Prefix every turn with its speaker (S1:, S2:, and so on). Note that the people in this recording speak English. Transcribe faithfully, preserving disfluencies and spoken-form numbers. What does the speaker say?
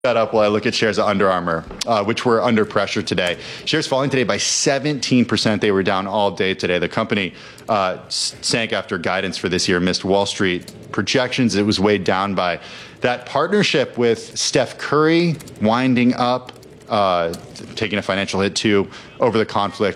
S1: That up while I look at shares of Under Armour, uh, which were under pressure today. Shares falling today by seventeen percent. They were down all day today. The company uh, sank after guidance for this year missed Wall Street projections. It was weighed down by that partnership with Steph Curry winding up, uh, taking a financial hit too over the conflict